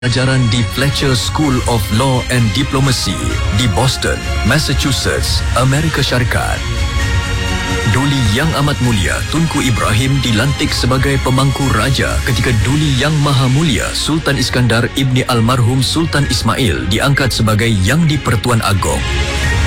Pelajaran di Fletcher School of Law and Diplomacy di Boston, Massachusetts, Amerika Syarikat. Duli Yang Amat Mulia Tunku Ibrahim dilantik sebagai pemangku raja ketika Duli Yang Maha Mulia Sultan Iskandar Ibni Almarhum Sultan Ismail diangkat sebagai Yang di-Pertuan Agong.